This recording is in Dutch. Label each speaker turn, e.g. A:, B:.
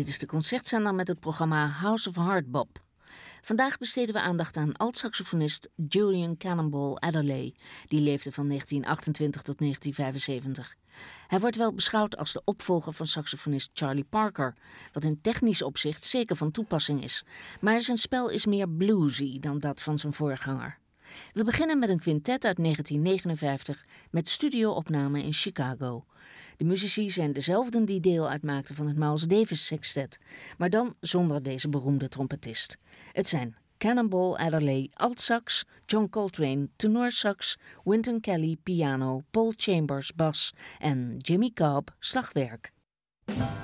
A: Dit is de Concertzender met het programma House of Hardbop. Vandaag besteden we aandacht aan alt-saxofonist Julian Cannonball Adderley. Die leefde van 1928 tot 1975. Hij wordt wel beschouwd als de opvolger van saxofonist Charlie Parker, wat in technisch opzicht zeker van toepassing is. Maar zijn spel is meer bluesy dan dat van zijn voorganger. We beginnen met een quintet uit 1959 met studioopname in Chicago. De muzici zijn dezelfden die deel uitmaakten van het Miles Davis Sextet, maar dan zonder deze beroemde trompetist. Het zijn Cannonball Adderley altsax, John Coltrane tenorsax, Wynton Kelly piano, Paul Chambers bas en Jimmy Cobb slagwerk.